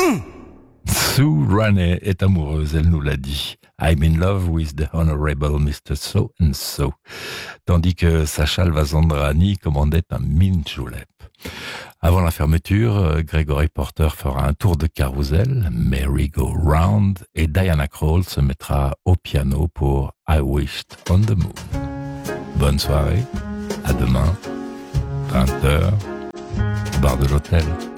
Sue Raney est amoureuse, elle nous l'a dit. I'm in love with the honorable Mr. So and so. Tandis que Sacha Alvazandrani commandait un mint julep. Avant la fermeture, Gregory Porter fera un tour de carrousel, Merry Go Round, et Diana Krall se mettra au piano pour I Wished on the Moon. Bonne soirée, à demain, 20h, bar de l'hôtel.